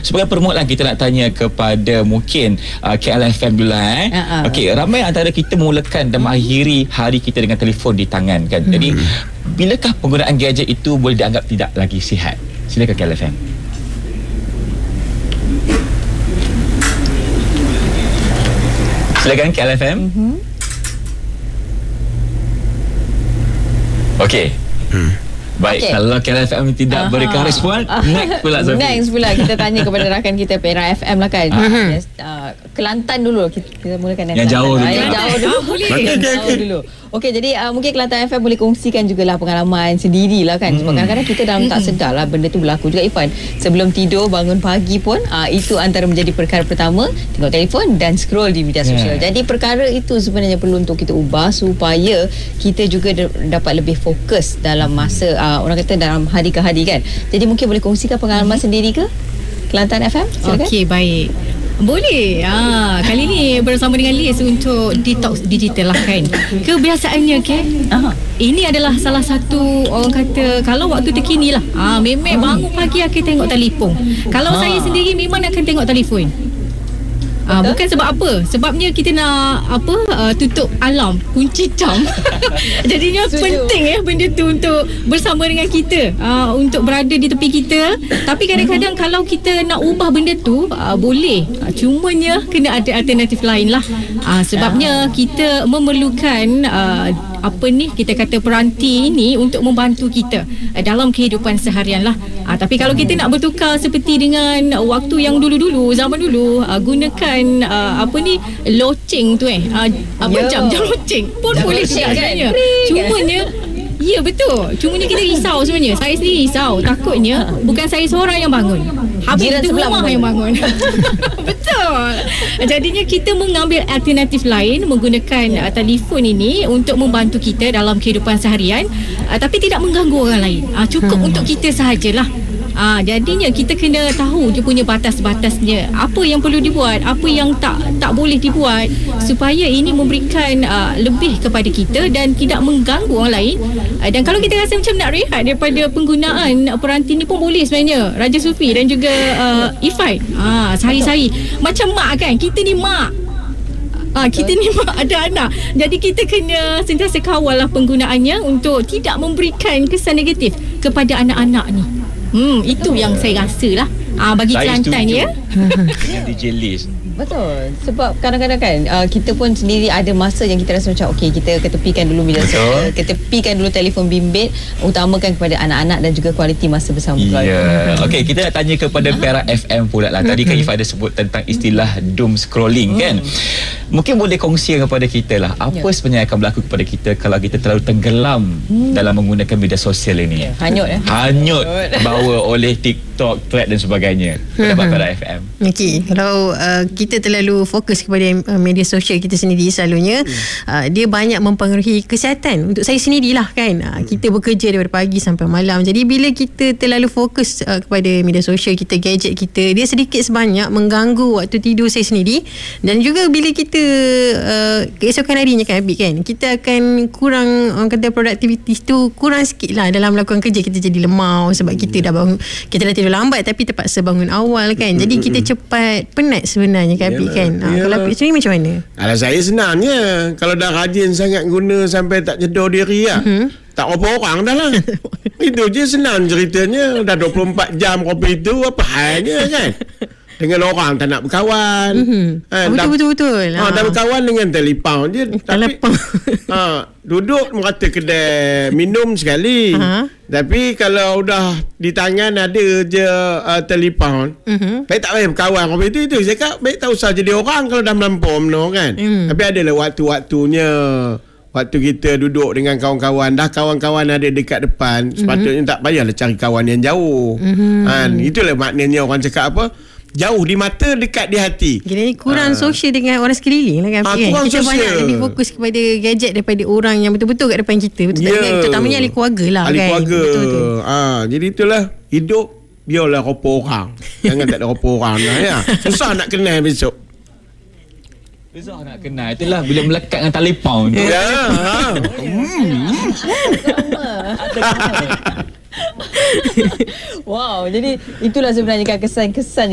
sebagai permulaan kita nak tanya kepada mungkin KLFM dulu Okey, ramai antara kita mulakan dan mengakhiri hari kita dengan telefon di tangan kan. Jadi bilakah penggunaan gadget itu boleh dianggap tidak lagi sihat? Silakan KLFM. Silakan KLFM. Okey. Baik, kalau KLFM tidak berikan respon, next pula Zafi. Next pula kita tanya kepada rakan kita Perak FM lah kan. Kelantan dulu, kita mulakan yang jauh dulu. Yang jauh dulu. Jauh dulu. Okey, jadi mungkin Kelantan FM boleh kongsikan jugalah pengalaman sendirilah kan. Sebab kadang-kadang kita dalam tak sedar lah benda tu berlaku juga Ifan. Sebelum tidur, bangun pagi pun itu antara menjadi perkara pertama, tengok telefon dan scroll di media sosial. Jadi perkara itu sebenarnya perlu untuk kita ubah supaya kita juga dapat lebih fokus dalam masa orang kata dalam hari ke hari kan. Jadi mungkin boleh kongsikan pengalaman sendiri ke Kelantan FM? Silakan. Okey, baik. Boleh. Kali ni bersama dengan Liz untuk detox digital lah kan. Kebiasaannya ini adalah salah satu orang kata kalau waktu terkini lah. Memang bangun pagi akan tengok telefon. Kalau saya sendiri memang akan tengok telefon. Bukan sebab apa? Sebabnya kita nak tutup alarm, kunci jam. Jadinya penting benda tu untuk bersama dengan kita, untuk berada di tepi kita. Tapi kadang-kadang kalau kita nak ubah benda tu boleh. Cumanya kena ada alternatif lain lah. Sebabnya kita memerlukan kita kata peranti ni untuk membantu kita dalam kehidupan seharian lah. Tapi kalau kita nak bertukar seperti dengan waktu yang dulu-dulu, zaman dulu, gunakan loceng tu jam-jam loceng pun boleh juga sebenarnya. Cumanya ya betul. Cumanya kita risau sebenarnya. Saya sendiri risau. Takutnya bukan saya seorang yang bangun, habis itu rumah yang bangun. Betul. Jadinya kita mengambil alternatif lain menggunakan telefon ini untuk membantu kita dalam kehidupan seharian, tapi tidak mengganggu orang lain. Cukup untuk kita sahajalah. Jadinya kita kena tahu dia punya batas-batasnya. Apa yang perlu dibuat, apa yang tak boleh dibuat, supaya ini memberikan lebih kepada kita dan tidak mengganggu orang lain. Dan kalau kita rasa macam nak rehat daripada penggunaan peranti ni pun boleh sebenarnya. Raja Sufi dan juga Ifai. Sehari-hari macam mak kan, kita ni mak. Kita ni mak ada anak. Jadi kita kena sentiasa kawal lah penggunaannya untuk tidak memberikan kesan negatif kepada anak-anak ni. Itu yang saya rasa lah bagi Kelantan ya. Dengan DJ Liz. Betul. Sebab kadang-kadang kan kita pun sendiri ada masa yang kita rasa macam kita ketepikan dulu media sosial, ketepikan dulu telefon bimbit, utamakan kepada anak-anak dan juga kualiti masa bersama keluarga. Okey, kita nak tanya kepada Perak FM pula lah. Tadi kan Ifah ada sebut tentang istilah doom scrolling kan. Mungkin boleh kongsi kepada kita lah apa sebenarnya akan berlaku kepada kita kalau kita terlalu tenggelam dalam menggunakan media sosial ini. Hanyut bawa oleh TikTok, Thread dan sebagainya. Pendapat Perak FM. Okey, kalau kita terlalu fokus kepada media sosial kita sendiri selalunya, dia banyak mempengaruhi kesihatan untuk saya sendirilah kan. Kita bekerja daripada pagi sampai malam. Jadi bila kita terlalu fokus kepada media sosial kita, gadget kita, dia sedikit sebanyak mengganggu waktu tidur saya sendiri. Dan juga bila kita keesokan harinya kan Abid kan, kita akan kurang, orang kata produktiviti tu kurang sikit lah dalam melakukan kerja. Kita jadi lemau sebab kita dah bangun, kita dah tidur lambat tapi terpaksa bangun awal kan. Jadi kita cepat penat sebenarnya kan Abid kan. Kalau Abid sendiri macam mana? Kalau saya senangnya, kalau dah rajin sangat guna sampai tak jedor diri lah, tak berapa orang dah lah. Itu je senang ceritanya. Dah 24 jam kopi itu, apa halnya kan? Dengan orang tak nak berkawan. Betul-betul. Dah berkawan dengan telefon je. Tapi duduk merata kedai minum sekali. Tapi kalau dah di tangan ada je telefon, baik tak payah berkawan. Itu saya cakap, baik tak usah jadi orang kalau dah melampau kan. Tapi adalah waktu-waktunya. Waktu kita duduk dengan kawan-kawan, dah kawan-kawan ada dekat depan, sepatutnya tak payahlah cari kawan yang jauh. Itulah maknanya orang cakap apa, jauh di mata, dekat di hati. Jadi kurang sosial dengan orang sekeliling lah kan. Kita sosial. Banyak lebih fokus kepada gadget daripada orang yang betul-betul kat depan kita. Terutamanya ahli keluarga lah ahli kan. Keluarga. Jadi itulah, hidup biarlah rupa orang. Jangan tak ada rupa orang lah ya. Susah nak kenal besok. Susah nak kenal. Itulah bila melekat dengan telefon tu. Wow, jadi itulah sebenarnya kan kesan-kesan